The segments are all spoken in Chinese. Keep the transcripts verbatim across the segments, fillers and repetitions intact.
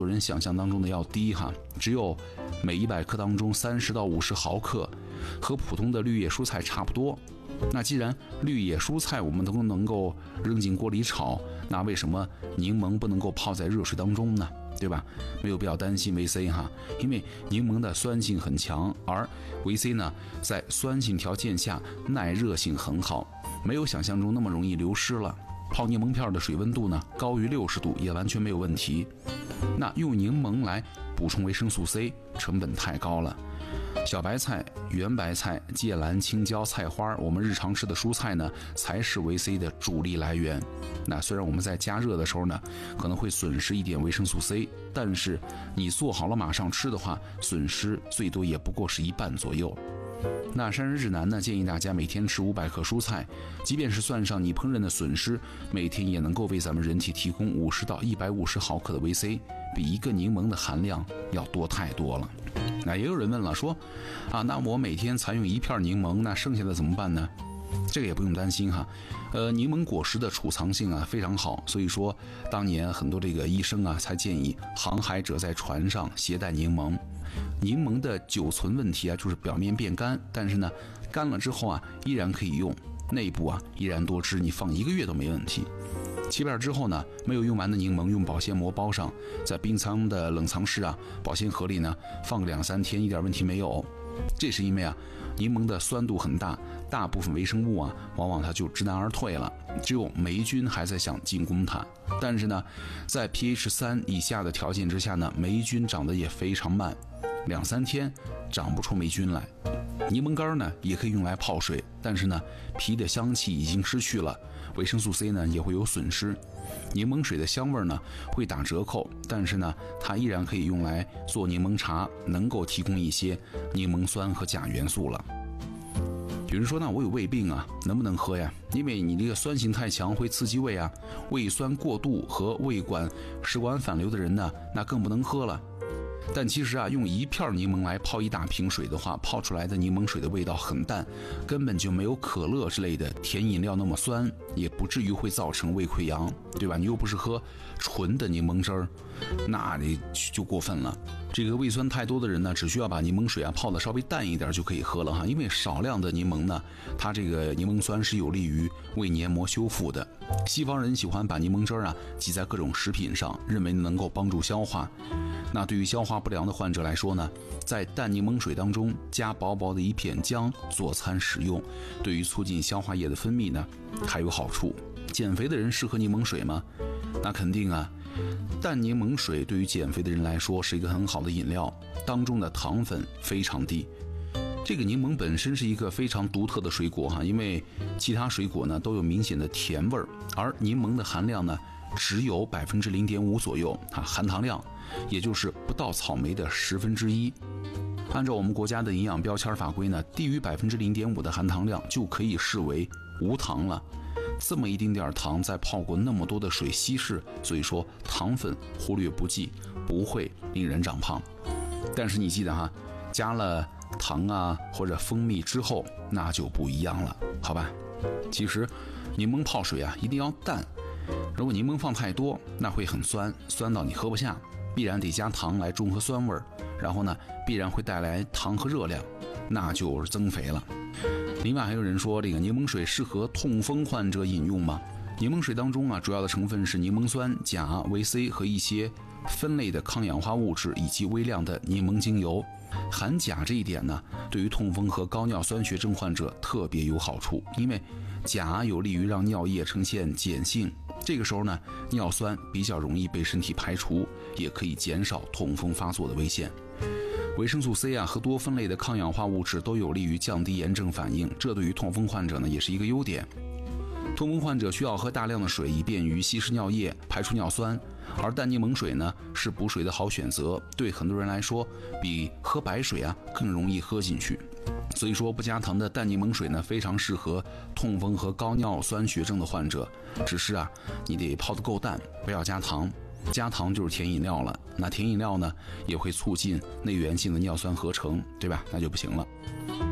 有人想象当中的要低哈，只有每一百克当中三十到五十毫克，和普通的绿叶蔬菜差不多。那既然绿叶蔬菜我们都能够扔进锅里炒，那为什么柠檬不能够泡在热水当中呢？对吧？没有必要担心维 C 哈，因为柠檬的酸性很强，而维 C 呢，在酸性条件下耐热性很好，没有想象中那么容易流失了。泡柠檬片的水温度呢高于六十度也完全没有问题。那用柠檬来补充维生素 C 成本太高了。小白菜、圆白菜、芥蓝、青椒、菜花，我们日常吃的蔬菜呢，才是维 C 的主力来源。那虽然我们在加热的时候呢，可能会损失一点维生素 C， 但是你做好了马上吃的话，损失最多也不过是一半左右。那山人指南呢，建议大家每天吃五百克蔬菜，即便是算上你烹饪的损失，每天也能够为咱们人体提供五十到一百五十毫克的维 C， 比一个柠檬的含量要多太多了。那也有人问了，说啊，那我每天才用一片柠檬，那剩下的怎么办呢？这个也不用担心哈，呃，柠檬果实的储藏性啊非常好，所以说当年很多这个医生啊才建议航海者在船上携带柠檬。柠檬的久存问题啊，就是表面变干，但是呢，干了之后啊依然可以用，内部啊依然多汁，你放一个月都没问题。切片之后呢，没有用完的柠檬用保鲜膜包上，在冰仓的冷藏室啊、保鲜盒里呢放个两三天，一点问题没有。这是因为啊，柠檬的酸度很大，大部分微生物啊，往往它就知难而退了，只有霉菌还在想进攻它。但是呢，在 pH 三以下的条件之下呢，霉菌长得也非常慢，两三天长不出霉菌来。柠檬干呢也可以用来泡水，但是呢皮的香气已经失去了，维生素 C 呢也会有损失。柠檬水的香味呢会打折扣，但是呢它依然可以用来做柠檬茶，能够提供一些柠檬酸和钾元素了。有人说，那我有胃病啊，能不能喝呀？因为你这个酸性太强会刺激胃啊，胃酸过度和胃管食管反流的人呢，那更不能喝了。但其实啊，用一片柠檬来泡一大瓶水的话，泡出来的柠檬水的味道很淡，根本就没有可乐之类的甜饮料那么酸，也不至于会造成胃溃疡，对吧？你又不是喝纯的柠檬汁儿，那你就过分了。这个胃酸太多的人呢，只需要把柠檬水啊泡得稍微淡一点就可以喝了哈，因为少量的柠檬呢，它这个柠檬酸是有利于胃黏膜修复的。西方人喜欢把柠檬汁儿啊挤在各种食品上，认为能够帮助消化。那对于消化不良的患者来说呢，在淡柠檬水当中加薄薄的一片姜佐餐使用，对于促进消化液的分泌呢还有好处。减肥的人适合柠檬水吗？那肯定啊。淡柠檬水对于减肥的人来说是一个很好的饮料，当中的糖分非常低。这个柠檬本身是一个非常独特的水果哈，因为其他水果呢都有明显的甜味儿，而柠檬的含量呢只有百分之零点五左右啊，含糖量也就是不到草莓的十分之一。按照我们国家的营养标签法规呢，低于百分之零点五的含糖量就可以视为无糖了。这么一丁点糖再泡过那么多的水稀释，所以说糖分忽略不计，不会令人长胖。但是你记得哈，加了糖啊或者蜂蜜之后，那就不一样了，好吧？其实柠檬泡水啊一定要淡，如果柠檬放太多，那会很酸，酸到你喝不下，必然得加糖来中和酸味儿，然后呢必然会带来糖和热量，那就是增肥了。另外还有人说，这个柠檬水适合痛风患者饮用吗？柠檬水当中啊，主要的成分是柠檬酸、钾、维 C 和一些分类的抗氧化物质，以及微量的柠檬精油。含钾这一点呢，对于痛风和高尿酸血症患者特别有好处，因为钾有利于让尿液呈现碱性，这个时候呢，尿酸比较容易被身体排除，也可以减少痛风发作的危险。维生素 C 啊和多酚类的抗氧化物质都有利于降低炎症反应，这对于痛风患者呢也是一个优点。痛风患者需要喝大量的水，以便于稀释尿液、排出尿酸，而淡柠檬水呢是补水的好选择，对很多人来说比喝白水啊更容易喝进去。所以说不加糖的淡柠檬水呢非常适合痛风和高尿酸血症的患者，只是啊你得泡得够淡，不要加糖。加糖就是甜饮料了，那甜饮料呢也会促进内源性的尿酸合成，对吧？那就不行了。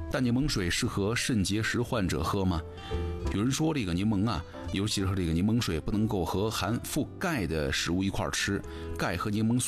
但柠檬水适合肾结石患者喝吗？有人说这个柠檬啊，尤其是这个柠檬水不能够和含富钙的食物一块吃，钙和柠檬